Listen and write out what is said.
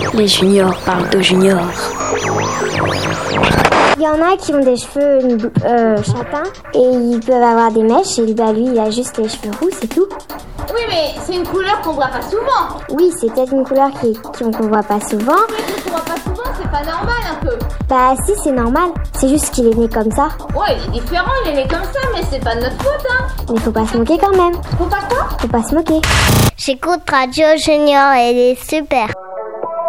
Les juniors parlent de juniors. Il y en a qui ont des cheveux châtains et ils peuvent avoir des mèches et lui il a juste les cheveux roux, c'est tout. Oui, mais c'est une couleur qu'on voit pas souvent. Oui, c'est peut-être une couleur qu'on voit pas souvent. Mais qu'on voit pas souvent, c'est pas normal un peu. Bah si, c'est normal. C'est juste qu'il est né comme ça. Ouais, il est différent, il est né comme ça, mais c'est pas de notre faute, hein. Mais faut pas se moquer quand même. Faut pas quoi ? Faut pas se moquer. J'écoute Radio Junior, elle est super.